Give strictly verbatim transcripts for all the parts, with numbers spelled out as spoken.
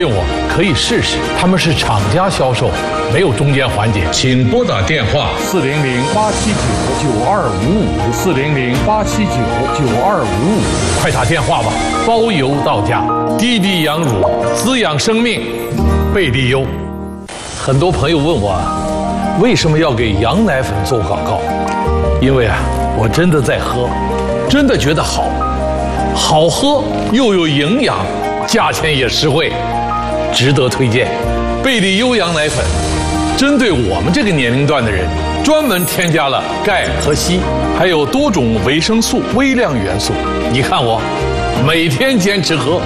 我可以试试，他们是厂家销售，没有中间环节。请拨打电话四零零八七九九二五五四零零八七九九二五五， 快打电话吧，包邮到家。滴滴羊乳滋养生命，贝利优。很多朋友问我，为什么要给羊奶粉做广告？因为啊，我真的在喝，真的觉得好，好喝又有营养，价钱也实惠。值得推荐，贝利优羊奶粉，针对我们这个年龄段的人，专门添加了钙和硒，还有多种维生素、微量元素。你看我，每天坚持喝。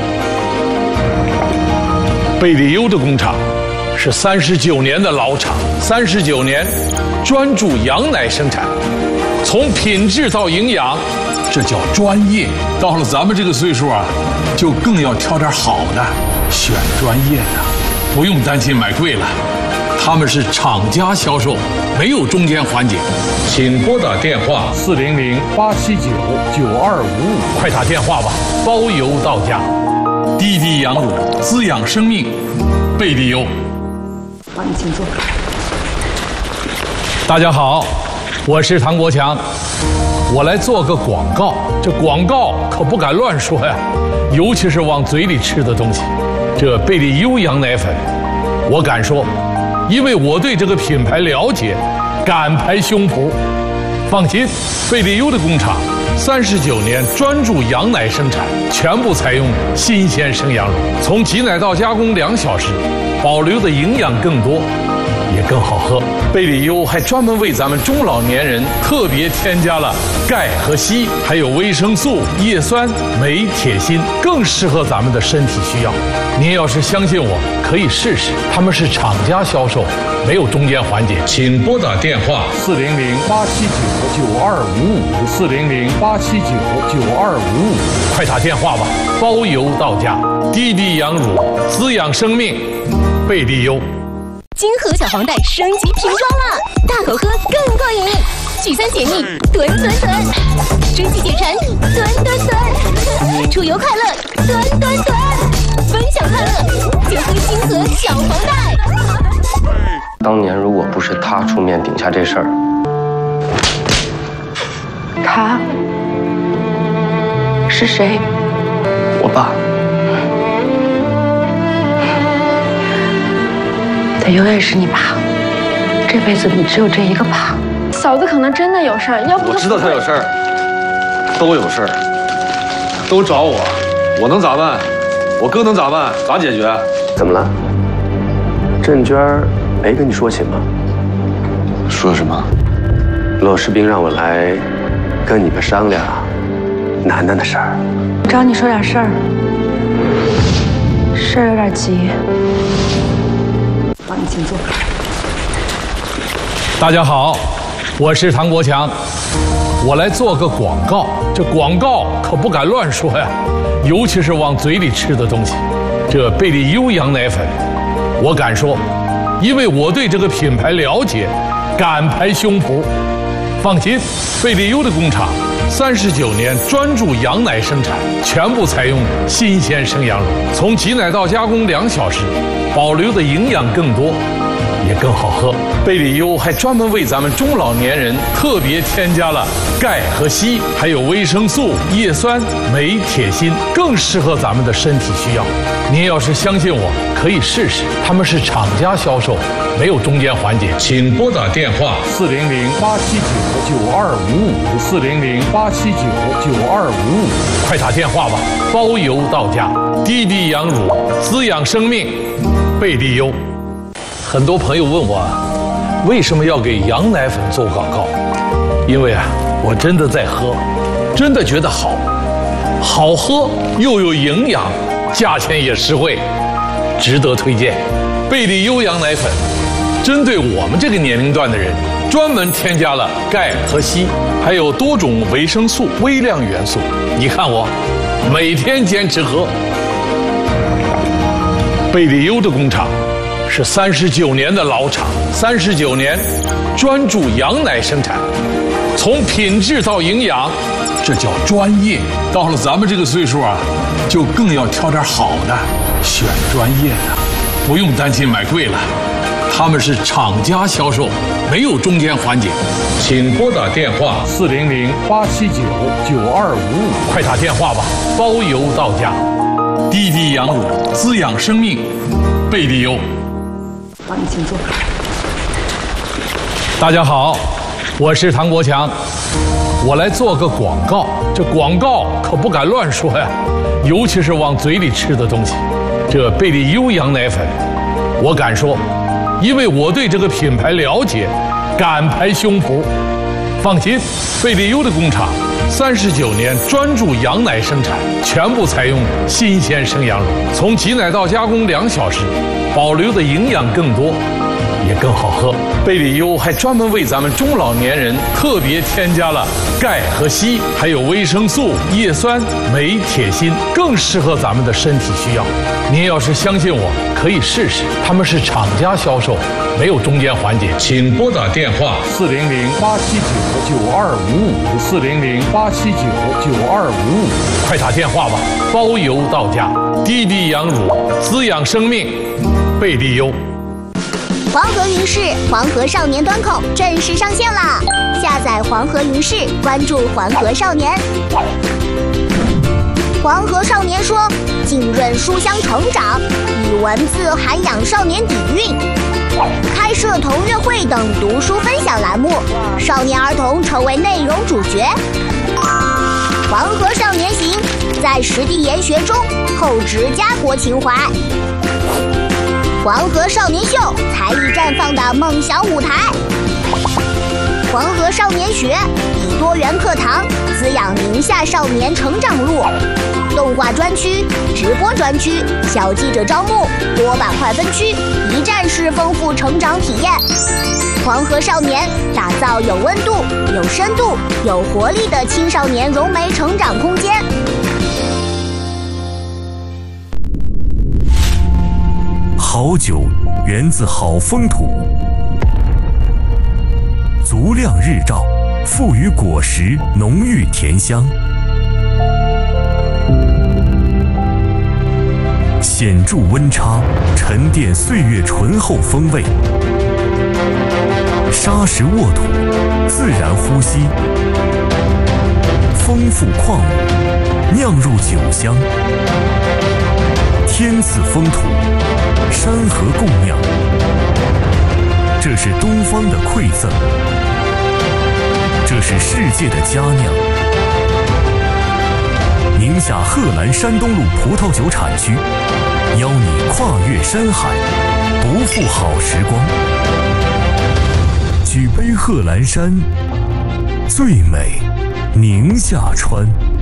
贝利优的工厂是三十九年的老厂，三十九年专注羊奶生产，从品质到营养，这叫专业。到了咱们这个岁数啊，就更要挑点好的。选专业的，不用担心买贵了，他们是厂家销售，没有中间环节。请拨打电话四零零八七九九二五五， 快打电话吧，包邮到家。滴滴羊乳滋养生命，贝利优。 好，你请坐。 大家好，我是唐国强，我来做个广告，这广告可不敢乱说呀，尤其是往嘴里吃的东西。这贝利优羊奶粉，我敢说，因为我对这个品牌了解，敢拍胸脯。放心，贝利优的工厂三十九年专注羊奶生产，全部采用新鲜生羊乳，从挤奶到加工两小时，保留的营养更多，也更好喝。贝利优还专门为咱们中老年人特别添加了钙和硒，还有维生素、叶酸、镁、铁、锌，更适合咱们的身体需要。您要是相信我，可以试试，他们是厂家销售，没有中间环节。请拨打电话四零零八七九九二五五四零零八七九九二五五， 快打电话吧，包邮到家。滴滴羊乳滋养生命，贝利优。 金河小黄袋升级瓶装了，大口喝更过瘾，聚餐解腻，吨吨吨，蒸汽解馋，吨吨吨，出游快乐，吨吨吨，分享快乐，就喝金河小黄袋。 当年如果不是他出面顶下这事儿， 他是谁？ 我爸。 他永远是你爸，这辈子里只有这一个爸。 嫂子可能真的有事儿，要不我知道他有事儿，都有事儿，都找我，我能咋办？我哥能咋办？咋解决？ 怎么了？郑娟儿没跟你说情吗？ 说什么？ 骆士兵让我来跟你们商量楠楠的事儿。 我找你说点事儿，事儿有点急。好，你请坐。 大家好，我是唐国强，我来做个广告，这广告可不敢乱说呀，尤其是往嘴里吃的东西。这贝利优羊奶粉，我敢说，因为我对这个品牌了解，敢拍胸脯。放心，贝利优的工厂三十九年专注羊奶生产，全部采用新鲜生羊乳，从挤奶到加工两小时，保留的营养更多，也更好喝。贝利优还专门为咱们中老年人特别添加了钙和硒，还有维生素、叶酸、镁、铁、锌，更适合咱们的身体需要。您要是相信我，可以试试，他们是厂家销售，没有中间环节。请拨打电话四零零八七九九二五五四零零八七九九二五五， 快打电话吧，包邮到家。滴滴羊乳滋养生命，贝利优。很多朋友问我，为什么要给羊奶粉做广告？因为啊，我真的在喝，真的觉得好，好喝又有营养，价钱也实惠，值得推荐。贝利优羊奶粉，针对我们这个年龄段的人，专门添加了钙和硒，还有多种维生素、微量元素。你看我，每天坚持喝。贝利优的工厂是三十九年的老厂，三十九年专注羊奶生产， 从品质到营养，这叫专业。到了咱们这个岁数啊，就更要挑点好的，选专业的，不用担心买贵了。他们是厂家销售，没有中间环节。请拨打电话四零零八七九九二五五， 快打电话吧，包邮到家。滴滴羊乳，滋养生命，贝利优。 帮你请坐。 大家好，我是唐国强，我来做个广告。这广告可不敢乱说呀，尤其是往嘴里吃的东西。这贝利优羊奶粉，我敢说，因为我对这个品牌了解，敢拍胸脯。放心，贝利优的工厂三十九年专注羊奶生产，全部采用新鲜生羊乳，从挤奶到加工两小时，保留的营养更多，也更好喝。贝利优还专门为咱们中老年人特别添加了钙和硒，还有维生素、叶酸、镁、铁、锌，更适合咱们的身体需要。您要是相信我，可以试试。他们是厂家销售，没有中间环节。请拨打电话四零零八七九九二五五，四零零八七九九二五五， 快打电话吧，包邮到家。滴滴羊乳，滋养生命，贝利优。 黄河云视黄河少年端口正式上线啦！下载黄河云视，关注黄河少年。黄河少年说，浸润书香成长，以文字涵养少年底蕴，开设同乐会等读书分享栏目，少年儿童成为内容主角。黄河少年行，在实地研学中厚植家国情怀。黄河少年秀，才艺绽放的梦想舞台。黄河少年学，以多元课堂滋养宁夏少年成长路。动画专区、直播专区、小记者招募、多板块分区，一站式丰富成长体验。黄河少年打造有温度、有深度、有活力的青少年融媒成长空间。 好酒源自好风土，足量日照赋予果实浓郁甜香，显著温差沉淀岁月醇厚风味，砂石沃土，自然呼吸，丰富矿物酿入酒香，天赐风土，山河供养，这是东方的馈赠，这是世界的佳酿。宁夏贺兰山东路葡萄酒产区，邀你跨越山海，不负好时光。举杯贺兰山，最美宁夏川。